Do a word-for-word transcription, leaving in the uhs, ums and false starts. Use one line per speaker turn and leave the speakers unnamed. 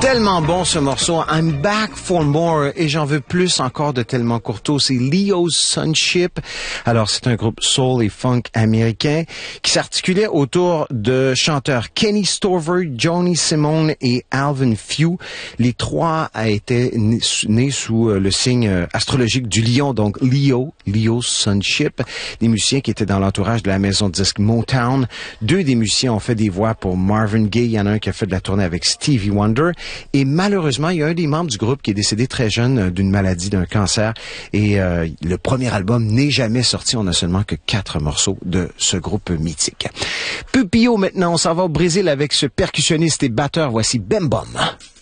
Tellement bon ce morceau, I'm Back for More, et j'en veux plus encore de Tellement Courteau. C'est Leo's Sonship. Alors c'est un groupe soul et funk américain qui s'articulait autour de chanteurs Kenny Stover, Johnny Simone et Alvin Few. Les trois a été nés sous le signe astrologique du lion, donc Leo, Leo's Sonship. Des musiciens qui étaient dans l'entourage de la maison de disque Motown. Deux des musiciens ont fait des voix pour Marvin Gaye. Il y en a un qui a fait de la tournée avec Stevie Wonder. Et malheureusement, il y a un des membres du groupe qui est décédé très jeune d'une maladie, d'un cancer. Et euh, le premier album n'est jamais sorti. On a seulement que quatre morceaux de ce groupe mythique. Pupillo maintenant, on s'en va au Brésil avec ce percussionniste et batteur. Voici Bem Bom.